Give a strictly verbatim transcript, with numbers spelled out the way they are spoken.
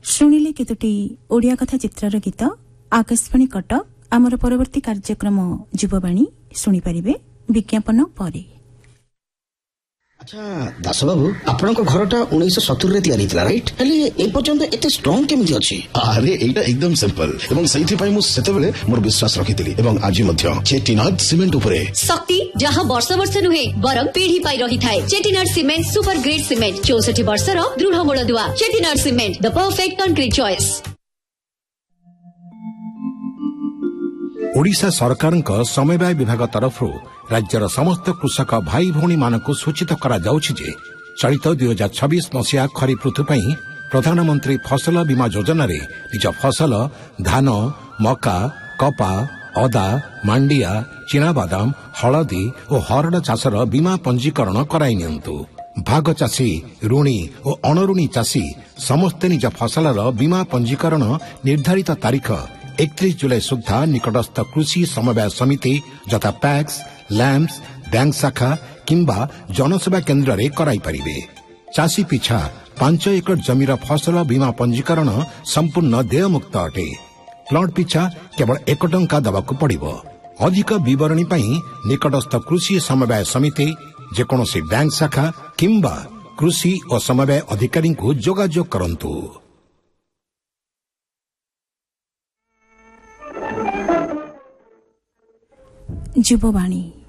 शुणिले केतोटी ओडिया कथा चित्रर गीत आकाशवाणी कटक आमर परवर्ती कार्यक्रम जीववाणी शुणी पारिबे विज्ञापन परे। अच्छा दास बाबू आपण घरटा उन्नीस सत्तर रे तैयारी थिला राइट हेले ए पर्यंत एते स्ट्रांग केमिति अछि? अरे एटा एकदम सिंपल एवं सही पई मु सेतेबेले मोर विश्वास रखितिली एवं आज मध्य चेटिनाड सीमेंट उपरे शक्ति जहां वर्ष वर्ष नुहे बरम पीढ़ी पाई रही थाए। Chettinad cement super grade cement चौसठ वर्ष रो दृढ़ मूल दुआ। Chettinad cement the perfect concrete choice. Odisha सरकारक समवाय विभाग तरफ राज्यर समस्त कृषक भाई भौणी मानक सूचित करा जाउछि जे चलित दुई हजार छब्बीस मसीहा खरीफ ऋतु पई प्रधानमंत्री फसल बीमा योजना रे निज फसल धान मका कपा अदा मांडिया चिनाबादाम हलदी और हरड़ चाषर बीमा पंजीकरण कराई नियंतु। भाग चाषी ऋणी और अणऋणी चाषी समस्ते निज फसलर बीमा पंजीकरण निर्धारित तारीख एकतीस जुलाई सुधा निकटस्थ कृषि समवाय समिति यथा पैक्स लैम्प्स बैंक शाखा किंबा जनसेवा केन्द्र रे कराई परिबे। चाषी पिछा पांच एकड़ जमीर फसल बीमा पंजीकरण संपूर्ण देयमुक्त अटे। प्लॉट पिछा केवल एक टंका दबाकू पड़िबो। अधिक विवरणी पई निकटस्थ कृषि समवाय समिति जेकोनोसी बैंक शाखा किंबा कृषि और समवाय अधिकारी को जोगाजोग करंतु। जीववाणी